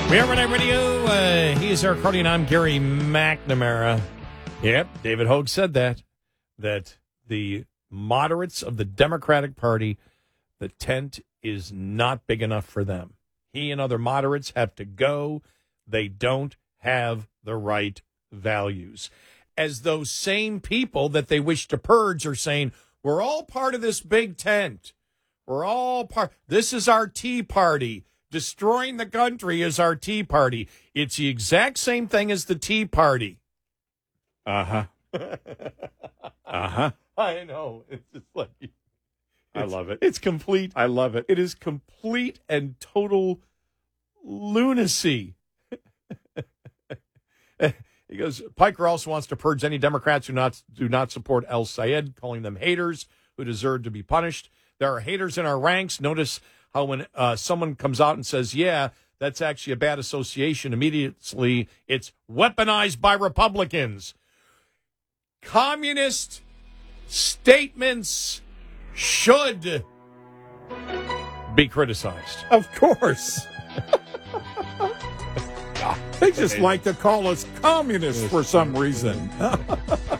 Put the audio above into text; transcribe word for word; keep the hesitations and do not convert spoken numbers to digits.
We are Renee Radio. Uh, he is Eric Hardy, and I'm Gary McNamara. Yep, David Hogue said that, that the moderates of the Democratic Party, the tent is not big enough for them. He and other moderates have to go. They don't have the right values. As those same people that they wish to purge are saying, we're all part of this big tent. We're all part. This is our Tea Party. Destroying the country is our Tea Party. It's the exact same thing as the Tea Party. Uh-huh. Uh-huh. I know. It's just like... It's, I love it. It's complete. I love it. It is complete and total lunacy. He goes, Piker also wants to purge any Democrats who not do not support El Sayed, calling them haters who deserve to be punished. There are haters in our ranks. Notice how when uh, someone comes out and says, yeah, that's actually a bad association, immediately it's weaponized by Republicans. Communist statements should be criticized. Of course. They just like to call us communists for some reason.